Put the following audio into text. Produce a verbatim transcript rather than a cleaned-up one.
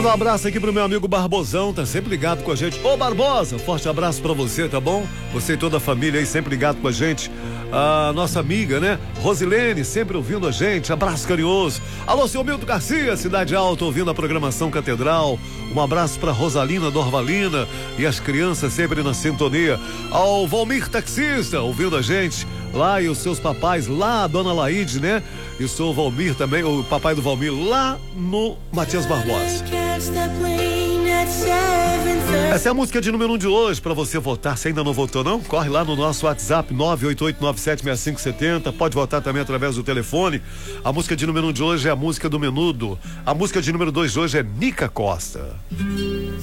Manda um abraço aqui pro meu amigo Barbosão, tá sempre ligado com a gente. Ô Barbosa, forte abraço pra você, tá bom? Você e toda a família aí sempre ligado com a gente. A nossa amiga, né? Rosilene, sempre ouvindo a gente, abraço carinhoso. Alô, seu Milton Garcia, Cidade Alta, ouvindo a programação Catedral. Um abraço pra Rosalina Dorvalina e as crianças sempre na sintonia. Ao Valmir Taxista, ouvindo a gente lá, e os seus papais lá, a dona Laide, né? E o seu Valmir também, o papai do Valmir lá no Matias Barbosa. Essa é a música de número um de hoje pra você votar. Se ainda não votou não, corre lá no nosso WhatsApp nove oito oito nove sete seis cinco sete zero. Pode votar também através do telefone. A música de número um de hoje é a música do Menudo. A música de número dois de hoje é Nica Costa.